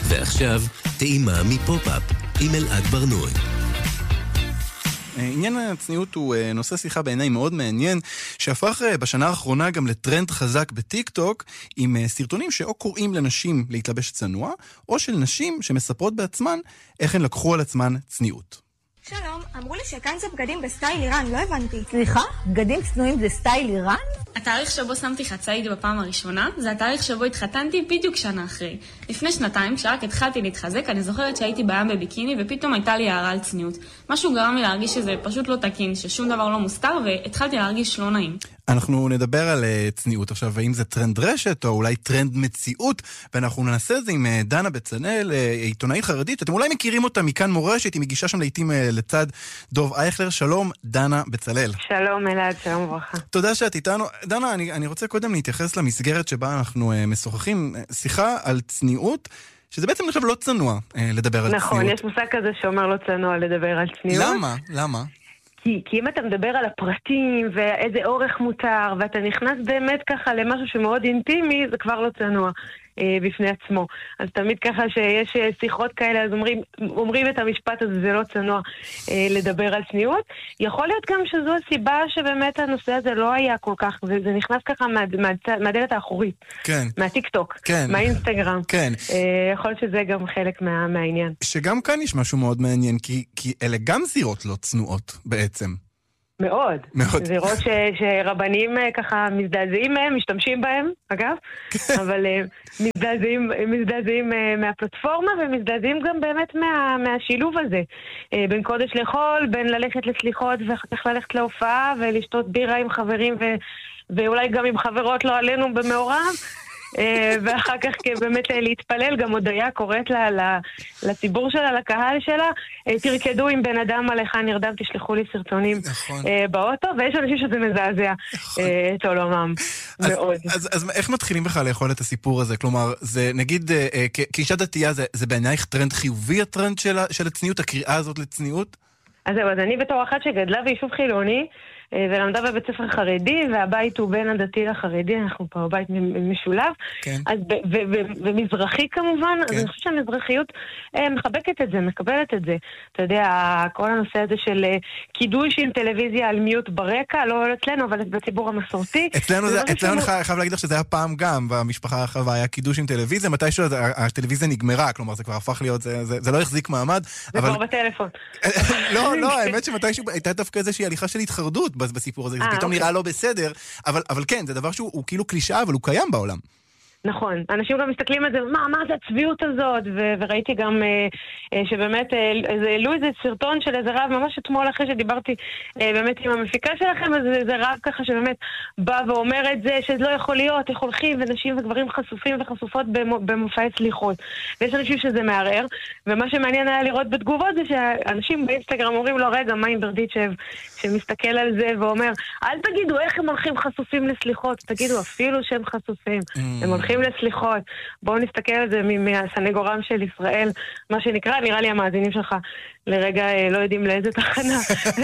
ועכשיו, טעימה מפופ-אפ עם אלעד ברנועי. עניין הצניעות הוא נושא שיחה בעיניי מאוד מעניין, שהפך בשנה האחרונה גם לטרנד חזק בטיק טוק, עם סרטונים שאו קוראים לנשים להתלבש צנוע, או של נשים שמספרות בעצמן איך הן לקחו על עצמן צניעות. שלום, אמרו לי שכאן זה בגדים בסטייל איראן, לא הבנתי. סליחה? בגדים צנועים זה סטייל איראן? התאריך שבו שמתי חצאית בפעם הראשונה, זה התאריך שבו התחתנתי בדיוק שנה אחרי. לפני שנתיים, כשרק התחלתי להתחזק, אני זוכרת שהייתי בים בביקיני, ופתאום הייתה לי הערה על צניעות. משהו גרם לי להרגיש שזה פשוט לא תקין, ששום דבר לא מוסתר, והתחלתי להרגיש לא נעים. אנחנו נדבר על צניעות עכשיו, האם זה טרנד רשת או אולי טרנד מציאות, ואנחנו ננסה את זה עם דנה בצלאל, עיתונאית חרדית, אתם אולי מכירים אותה מכאן מורשת, היא מגישה שם לעתים לצד דוב אייכלר. שלום דנה בצלאל. שלום אלעד, שלום וברכה. תודה שאת איתנו. דנה, אני רוצה קודם להתייחס למסגרת שבה אנחנו משוחחים, שיחה על צניעות, שזה בעצם נחשב לא צנוע לדבר על צניעות. נכון, יש מושג כזה שאומר לא צנוע לדבר על צניעות. למה? כי אם אתה מדבר על הפרטים ואיזה אורך מותר, ואתה נכנס באמת ככה למשהו שמאוד אינטימי, זה כבר לא צנוע בפני עצמו. אז תמיד ככה שיש שיחות כאלה, אז אומרים את המשפט הזה, זה לא צנוע לדבר על צניעות. יכול להיות גם שזו הסיבה שבאמת הנושא הזה לא היה כל כך, זה נכנס ככה מהדלת האחורית. כן. מהטיק טוק. כן. מהאינסטגרם. כן. יכול להיות שזה גם חלק מהעניין. שגם כאן יש משהו מאוד מעניין, כי אלה גם זירות לא צנועות בעצם. מאוד. זירות שרבנים ככה מזדעזעים מהם, משתמשים בהם, אגב, אבל מזדעזעים מהפלטפורמה, ומזדעזעים גם באמת מהשילוב הזה. בין קודש לחול, בין ללכת לסליחות ואחר כך ללכת להופעה, ולשתות בירה עם חברים, ואולי גם עם חברות לא עלינו במעורב, ואחר כך באמת להתפלל. גם הודיה קוראת לציבור שלה, לקהל שלה, תרקדו עם בן אדם עליך נרדם, תשלחו לי סרטונים באוטו, ויש אנשים שזה מזעזע את עולמם מאוד. אז איך מתחילים בכלל לאכול את הסיפור הזה? כלומר, זה נגיד, כאישה דתייה, זה בעינייך טרנד חיובי, הטרנד של הצניעות, הקריאה הזאת לצניעות? אז אני בתור אחת שגדלה ביישוב חילוני, ולמדה בבית ספר חרדי, והבית הוא בין הדתי לחרדי, אנחנו פה בבית משולב, כן. אז ומזרחי כמובן, אז אני חושבת שהמזרחיות מחבקת את זה, מקבלת את זה. אתה יודע, כל הנושא הזה של קידוש עם טלוויזיה על מיוט ברקע, לא אצלנו, אבל בציבור המסורתי. אצלנו אני חייב להגיד לך שזה היה פעם גם, במשפחה הרחבה היה קידוש עם טלוויזיה, מתישהו הטלוויזיה נגמרה, כלומר זה כבר הפך להיות, זה לא החזיק מעמד. זה כבר בטלפון. לא, האמת שמתישהו הייתה דווקא איזושהי הליכה של התחרדות בסיפור הזה, זה פתאום נראה לא בסדר, אבל כן, זה דבר שהוא כאילו קלישאה, אבל הוא קיים בעולם. נכון, אנשים גם מסתכלים על זה, מה זה הצביעות הזאת, וראיתי גם שבאמת העלו איזה סרטון של איזה רב, ממש אתמול אחרי שדיברתי באמת עם המפיקה שלכם, אז זה רב ככה שבאמת בא ואומר את זה, שזה לא יכול להיות, איך הולכים ונשים וגברים חשופים וחשופות במופעי סליחות. ויש אנשים שזה מערער, ומה שמעניין היה לראות בתגובות זה שאנשים באינסטגרם אומרים לו, רגע, מה עם ברדיצ'ב, שמסתכל על זה ואומר, אל תגידו איך הם הולכים חשופים לסליחות, תגידו אפילו שהם חשופים, הם הולכים לסליחות. בואו נסתכל על זה מהסנגורם של ישראל, מה שנקרא, נראה לי המאזינים שלך לרגע לא יודעים לאיזה תחנה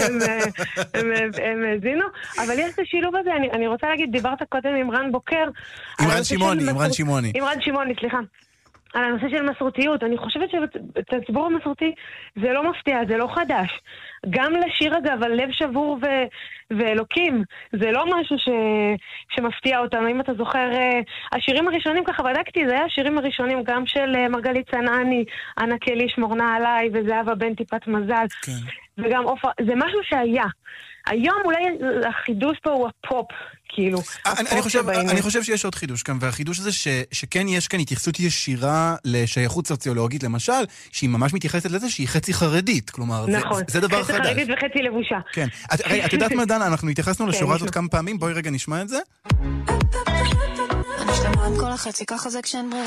הם הזינו, אבל יש את השילוב הזה, אני רוצה להגיד, דיברת קודם עם רן בוקר, עם רן שמעוני, סליחה. על הנושא של מסורתיות, אני חושבת שבציבור המסורתי זה לא מפתיע, זה לא חדש. גם לשיר אגב על לב שבור ואלוקים, זה לא משהו שמפתיע אותנו. אם אתה זוכר, השירים הראשונים, ככה בדקתי, זה היה השירים הראשונים גם של מרגלית צנעני, אנה קלי שמורנה עליי, וזהבה בן טיפת מזל. כן. וגם אופה, זה משהו שהיה. היום אולי החידוש פה הוא הפופ, כאילו. אני חושב שיש עוד חידוש כאן, והחידוש הזה שכן יש כאן התייחסות ישירה לשייכות סוציולוגית, למשל, שהיא ממש מתייחסת לזה שהיא חצי חרדית, כלומר, זה דבר חדש. חצי חרדית וחצי לבושה. כן. את יודעת מה, דנה, אנחנו התייחסנו לשורה הזאת כמה פעמים, בואי רגע נשמע את זה. אני שלמה עם כל החצי, ככה זה כשאין ברירה.